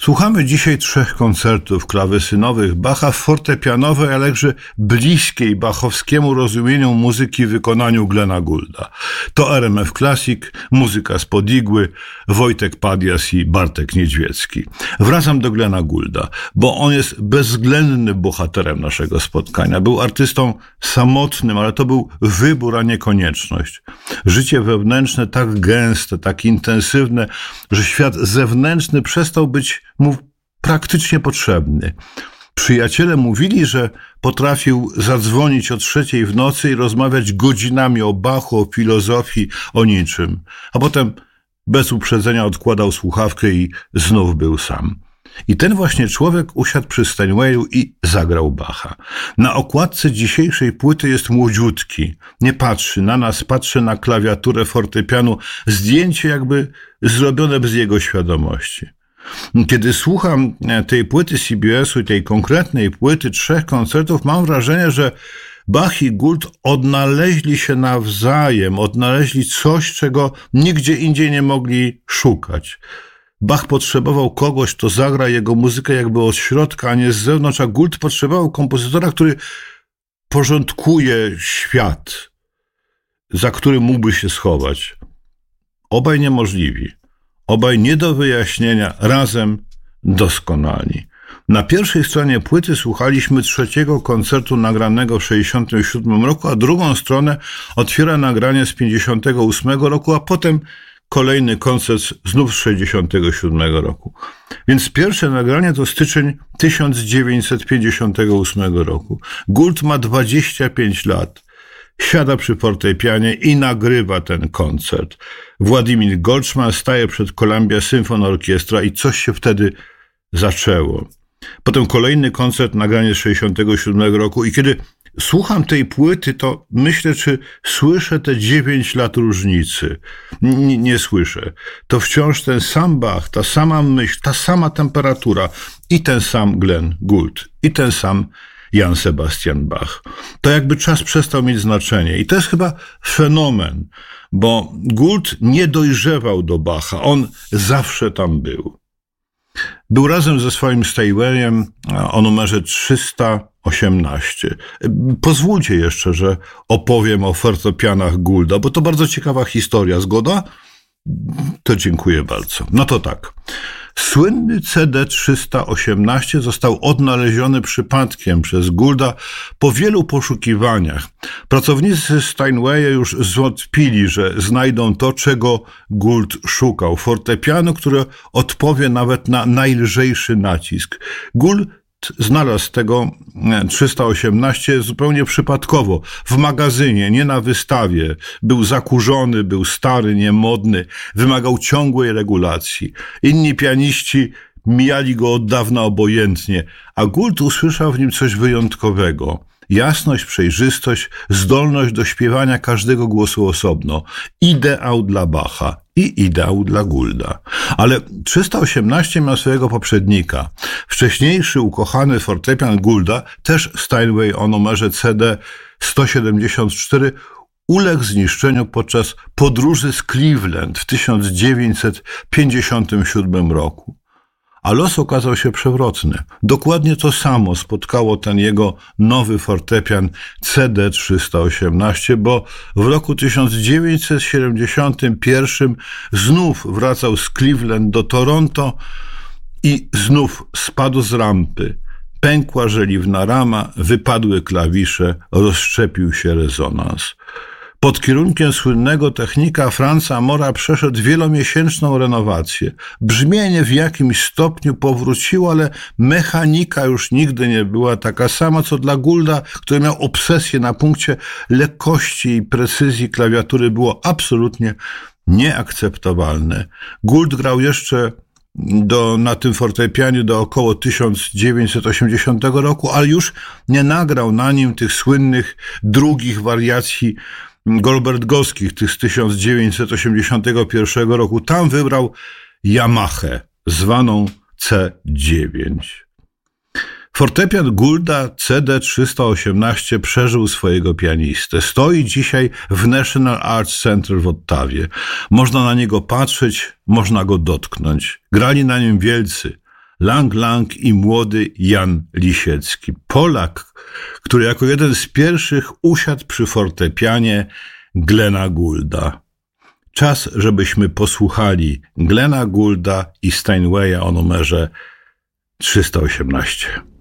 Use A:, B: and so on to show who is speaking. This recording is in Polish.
A: Słuchamy dzisiaj 3 koncertów klawesynowych Bacha w fortepianowej, ale także bliskiej bachowskiemu rozumieniu muzyki w wykonaniu Glena Goulda. To RMF Classic, muzyka spod igły, Wojtek Padias i Bartek Niedźwiecki. Wracam do Glena Goulda, bo on jest bezwzględnym bohaterem naszego spotkania. Był artystą samotnym, ale to był wybór, a nie konieczność. Życie wewnętrzne tak gęste, tak intensywne, że świat zewnętrzny przestał być mu praktycznie potrzebny. Przyjaciele mówili, że potrafił zadzwonić o 3:00 w nocy i rozmawiać godzinami o Bachu, o filozofii, o niczym. A potem bez uprzedzenia odkładał słuchawkę i znów był sam. I ten właśnie człowiek usiadł przy Steinwayu i zagrał Bacha. Na okładce dzisiejszej płyty jest młodziutki. Nie patrzy na nas, patrzy na klawiaturę fortepianu. Zdjęcie jakby zrobione bez jego świadomości. Kiedy słucham tej płyty CBS-u i tej konkretnej płyty 3 koncertów, mam wrażenie, że Bach i Gould odnaleźli się nawzajem, odnaleźli coś, czego nigdzie indziej nie mogli szukać. Bach potrzebował kogoś, kto zagra jego muzykę jakby od środka, a nie z zewnątrz, a Gould potrzebował kompozytora, który porządkuje świat, za którym mógłby się schować. Obaj niemożliwi. Obaj nie do wyjaśnienia, razem doskonali. Na pierwszej stronie płyty słuchaliśmy 3. koncertu nagranego w 1967 roku, a drugą stronę otwiera nagranie z 1958 roku, a potem kolejny koncert znów z 1967 roku. Więc pierwsze nagranie to styczeń 1958 roku. Gould ma 25 lat. Siada przy fortepianie i nagrywa ten koncert. Władimir Goldschman staje przed Columbia Symphony Orchestra i coś się wtedy zaczęło. Potem kolejny koncert, nagranie z 1967 roku i kiedy słucham tej płyty, to myślę, czy słyszę te 9 lat różnicy. Nie słyszę. To wciąż ten sam Bach, ta sama myśl, ta sama temperatura i ten sam Glenn Gould i ten sam Jan Sebastian Bach. To jakby czas przestał mieć znaczenie. I to jest chyba fenomen, bo Gould nie dojrzewał do Bacha. On zawsze tam był. Był razem ze swoim Steinwayem o numerze 318. Pozwólcie jeszcze, że opowiem o fortepianach Goulda, bo to bardzo ciekawa historia. Zgoda? To dziękuję bardzo. No to tak. Słynny CD 318 został odnaleziony przypadkiem przez Goulda po wielu poszukiwaniach. Pracownicy Steinwaya już zwątpili, że znajdą to, czego Gould szukał. Fortepiano, które odpowie nawet na najlżejszy nacisk. Gould znalazł tego 318 zupełnie przypadkowo, w magazynie, nie na wystawie. Był zakurzony, był stary, niemodny, wymagał ciągłej regulacji. Inni pianiści mijali go od dawna obojętnie, a Gould usłyszał w nim coś wyjątkowego. Jasność, przejrzystość, zdolność do śpiewania każdego głosu osobno. Ideał dla Bacha i ideał dla Goulda. Ale 318 miał swojego poprzednika. Wcześniejszy ukochany fortepian Goulda, też Steinway o numerze CD 174, uległ zniszczeniu podczas podróży z Cleveland w 1957 roku. A los okazał się przewrotny. Dokładnie to samo spotkało ten jego nowy fortepian CD 318, bo w roku 1971 znów wracał z Cleveland do Toronto i znów spadł z rampy. Pękła żeliwna rama, wypadły klawisze, rozszczepił się rezonans. Pod kierunkiem słynnego technika Franza Mora przeszedł wielomiesięczną renowację. Brzmienie w jakimś stopniu powróciło, ale mechanika już nigdy nie była taka sama, co dla Goulda, który miał obsesję na punkcie lekkości i precyzji klawiatury, było absolutnie nieakceptowalne. Gould grał jeszcze na tym fortepianie do około 1980 roku, ale już nie nagrał na nim tych słynnych drugich wariacji goldbergowskich, tych z 1981 roku. Tam wybrał Yamahę, zwaną C9. Fortepian Goulda CD 318 przeżył swojego pianistę. Stoi dzisiaj w National Arts Center w Ottawie. Można na niego patrzeć, można go dotknąć. Grali na nim wielcy. Lang Lang i młody Jan Lisiecki. Polak, który jako jeden z pierwszych usiadł przy fortepianie Glena Goulda. Czas, żebyśmy posłuchali Glena Goulda i Steinwaya o numerze 318.